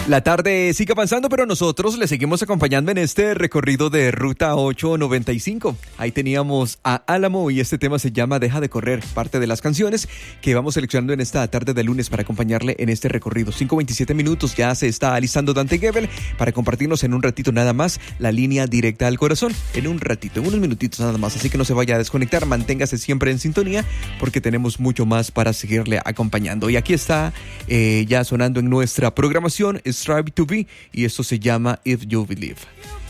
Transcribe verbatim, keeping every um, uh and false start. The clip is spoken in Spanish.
La tarde sigue avanzando, pero nosotros le seguimos acompañando en este recorrido de Ruta ocho noventa y cinco. Ahí teníamos a Álamo y este tema se llama Deja de Correr, parte de las canciones que vamos seleccionando en esta tarde de lunes para acompañarle en este recorrido. cinco veintisiete minutos, ya se está alistando Dante Gebel para compartirnos en un ratito nada más la línea directa al corazón. En un ratito, en unos minutitos nada más, así que no se vaya a desconectar, manténgase siempre en sintonía porque tenemos mucho más para seguirle acompañando. Y aquí está eh, ya sonando en nuestra programación Strive to Be y esto se llama If You Believe.